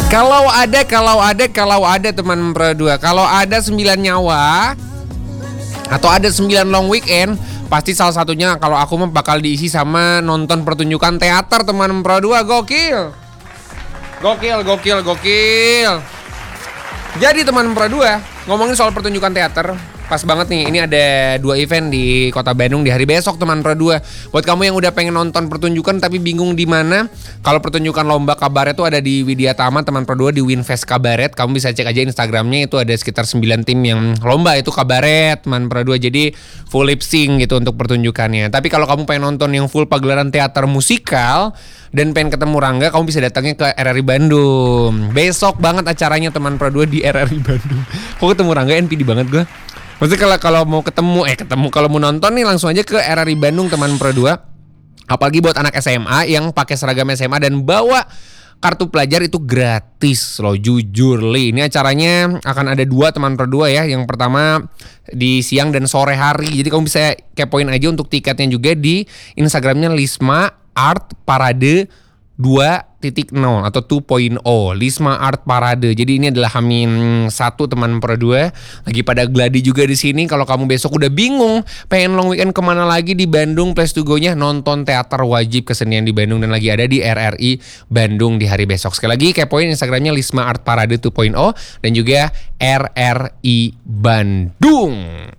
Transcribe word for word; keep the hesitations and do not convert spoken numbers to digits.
Kalau ada, kalau ada, kalau ada teman Pro dua, kalau ada sembilan nyawa atau ada sembilan long weekend, pasti salah satunya kalau aku mah bakal diisi sama nonton pertunjukan teater teman Pro dua. Gokil. Gokil, gokil, gokil. Jadi teman Pro dua, ngomongin soal pertunjukan teater, pas banget nih, ini ada dua event di Kota Bandung di hari besok teman Pro dua. Buat kamu yang udah pengen nonton pertunjukan tapi bingung di mana, kalau pertunjukan lomba kabaret tuh ada di Widya Tama teman Pro dua di Winfest Kabaret. Kamu bisa cek aja Instagramnya, itu ada sekitar sembilan tim yang lomba itu kabaret teman Pro dua. Jadi full lip sync gitu untuk pertunjukannya. Tapi kalau kamu pengen nonton yang full pagelaran teater musikal dan pengen ketemu Rangga, kamu bisa datangnya ke R R I Bandung. Besok banget acaranya teman Pro dua di R R I Bandung. Kok ketemu Rangga N P D banget gue. Maksudnya kalau kalau mau ketemu eh ketemu kalau mau nonton nih langsung aja ke R R I Bandung teman Pro dua. Apalagi buat anak S M A yang pakai seragam S M A dan bawa kartu pelajar itu gratis loh, jujur li. Ini acaranya akan ada dua teman Pro dua ya. Yang pertama di siang dan sore hari. Jadi kamu bisa kepoin aja untuk tiketnya juga di Instagramnya Lisma Art Parade dua titik nol atau dua titik nol, Lisma Art Parade. Jadi ini adalah Hamin satu teman Pro dua. Lagi pada gladi juga di sini. Kalau kamu besok udah bingung pengen long weekend kemana lagi di Bandung, place to go-nya nonton teater wajib kesenian di Bandung dan lagi ada di R R I Bandung di hari besok. Sekali lagi kepoin Instagramnya Lisma Art Parade dua titik nol dan juga R R I Bandung.